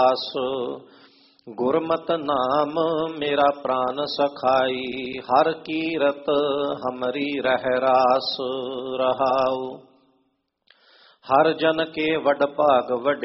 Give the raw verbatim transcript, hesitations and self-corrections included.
ਆਸ। ਗੁਰਮਤਿ ਨਾਮ ਮੇਰਾ ਪ੍ਰਾਨ ਸਖਾਈ, ਹਰ ਕੀਰਤ ਹਮਰੀ ਰਹਿ ਰਾਸ। ਰਹਾਉ ਹਰ ਜਨ ਕੇ ਵਡ ਭਾਗ ਵਡ